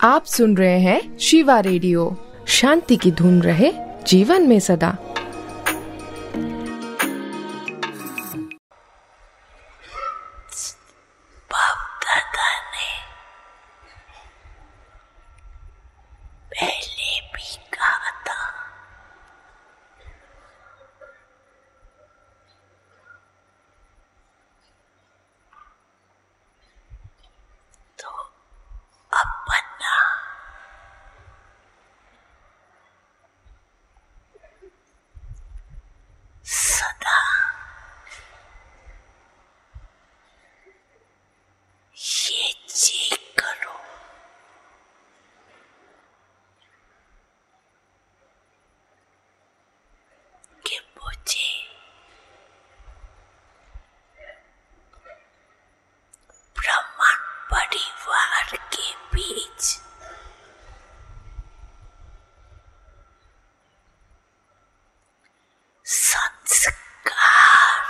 आप सुन रहे हैं शिवा रेडियो। शांति की धुन रहे जीवन में सदा। पहले भी कहा था, तो अपना सदा ये चेक करो कि मुझे ब्राह्मण परिवार के बीच संस्कार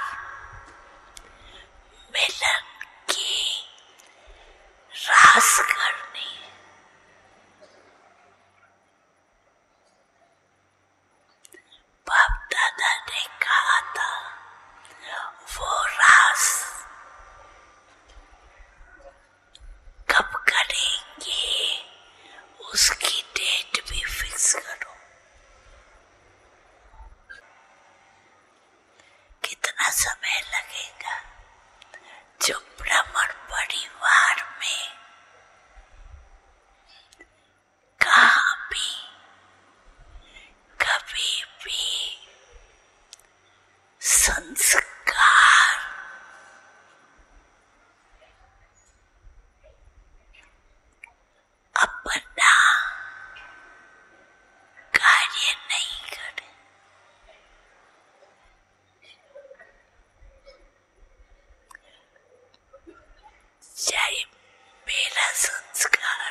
मिलन की रास करनी, बाप दादा ने कहा था वो रास कब करेंगे उसकी डेट भी फिक्स करो। कितना समय लगेगा? जो ब्राह्मण परिवार में कहाँ भी कभी भी संस्कार अपना कार्य नहीं करे, चाहे मेरा संस्कार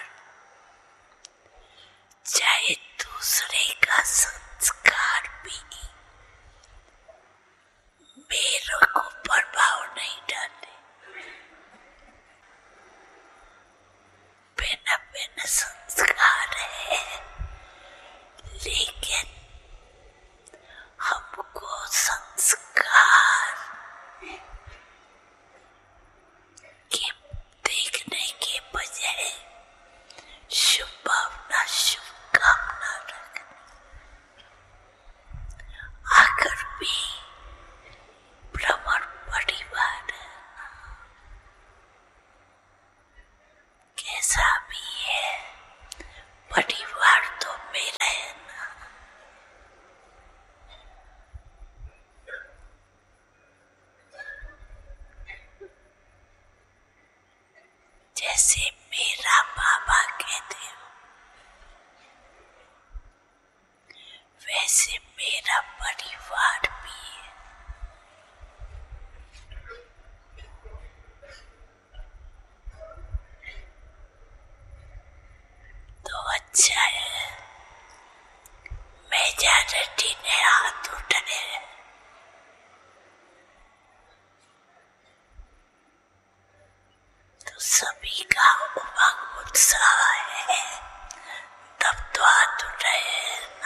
चाहे दूसरे का संस्कार भी मेरे को प्रभाव नहीं डाले। बिना बिना संस्कार है, लेकिन हमको संस्कार के देखने के बजाय शुभ भावना शुभकामना रखनी। अगर भी ब्राह्मण परिवार कैसा भी है, परिवार तो मेरा है ना। जैसे मेरा बाबा कहते हो वैसे मेरा परिवार भी है। तो अच्छा है मेजॉरिटी ने हाथ उठाए, तो सभी का उमंग उत्साह है, तब तो हाथ उठाए।